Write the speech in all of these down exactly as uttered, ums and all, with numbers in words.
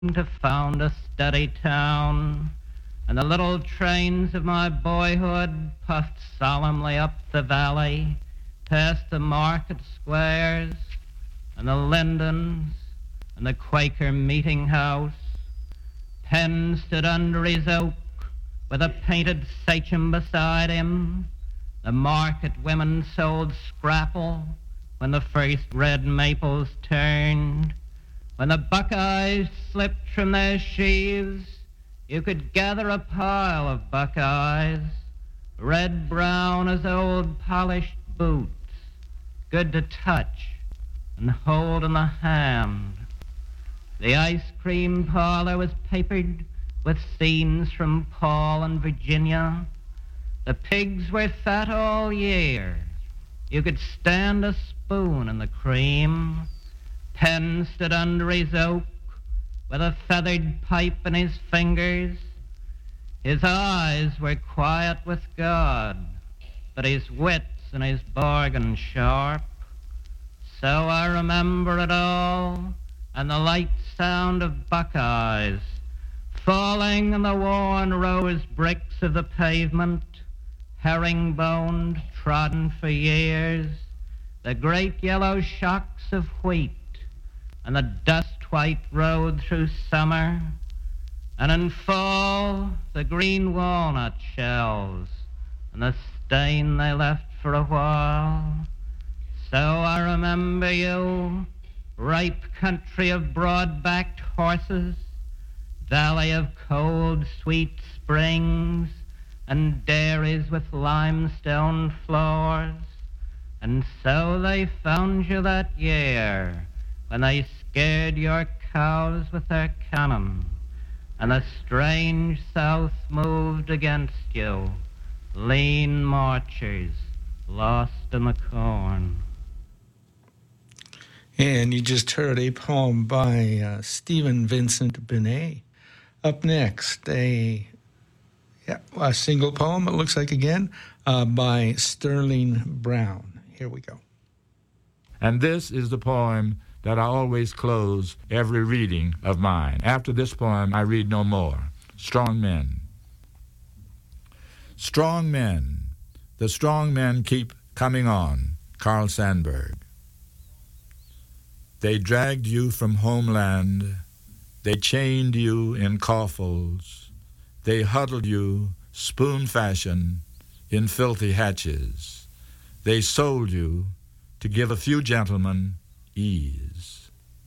to found a steady town, and the little trains of my boyhood puffed solemnly up the valley, past the market squares, and the Lindens, and the Quaker meeting house. Penn stood under his oak, with a painted sachem beside him. The market women sold scrapple when the first red maples turned. When the buckeyes slipped from their sheaves, you could gather a pile of buckeyes, red-brown as old polished boots, good to touch and hold in the hand. The ice cream parlor was papered with scenes from Paul and Virginia. The pigs were fat all year. You could stand a spoon in the cream. Penn stood under his oak with a feathered pipe in his fingers. His eyes were quiet with God, but his wits and his bargain sharp. So I remember it all, and the light sound of buckeyes falling on the worn rose bricks of the pavement, herringboned, trodden for years, the great yellow shocks of wheat, and the dust-white road through summer, and in fall the green walnut shells, and the stain they left for a while. So I remember you, ripe country of broad-backed horses, valley of cold, sweet springs, and dairies with limestone floors. And so they found you that year, when they scared your cows with their cannon, and the strange South moved against you, lean marchers lost in the corn. And you just heard a poem by uh, Stephen Vincent Benet. Up next, a, yeah, a single poem, it looks like again, uh, by Sterling Brown. Here we go. And this is the poem that I always close every reading of mine. After this poem, I read no more. Strong Men. Strong men. The strong men keep coming on. Carl Sandburg. They dragged you from homeland. They chained you in coffles. They huddled you, spoon fashion, in filthy hatches. They sold you to give a few gentlemen ease.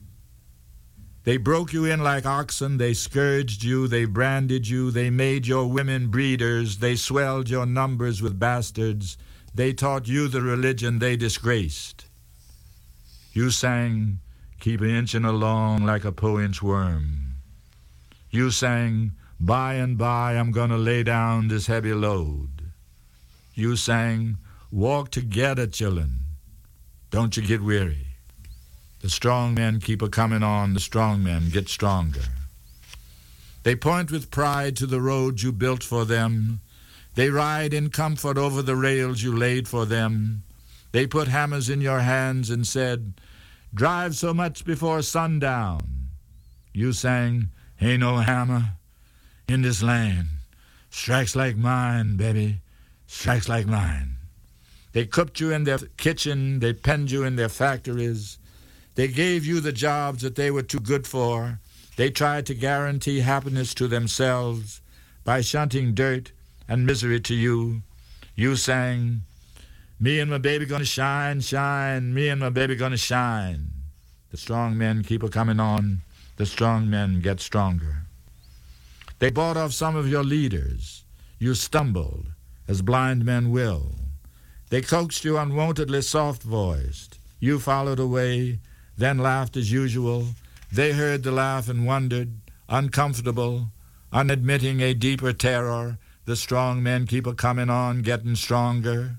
They broke you in like oxen, they scourged you, they branded you, they made your women breeders, they swelled your numbers with bastards, they taught you the religion they disgraced. You sang, keep inching along like a po-inch worm. You sang, by and by I'm gonna lay down this heavy load. You sang, walk together, children, don't you get weary. The strong men keep a-coming on, the strong men get stronger. They point with pride to the road you built for them. They ride in comfort over the rails you laid for them. They put hammers in your hands and said, drive so much before sundown. You sang, ain't no hammer in this land. Strikes like mine, baby, strikes like mine. They cooked you in their kitchen, they penned you in their factories. They gave you the jobs that they were too good for. They tried to guarantee happiness to themselves by shunting dirt and misery to you. You sang, me and my baby gonna shine, shine, me and my baby gonna shine. The strong men keep a-coming on, the strong men get stronger. They bought off some of your leaders. You stumbled, as blind men will. They coaxed you unwontedly soft-voiced. You followed away, then laughed as usual. They heard the laugh and wondered, uncomfortable, unadmitting a deeper terror. The strong men keep a-coming on, getting stronger.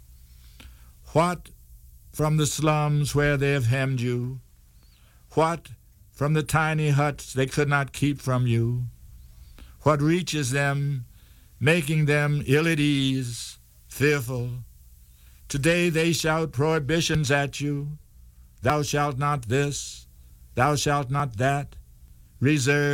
What from the slums where they have hemmed you? What from the tiny huts they could not keep from you? What reaches them, making them ill at ease, fearful? Today they shout prohibitions at you. Thou shalt not this, thou shalt not that. reserved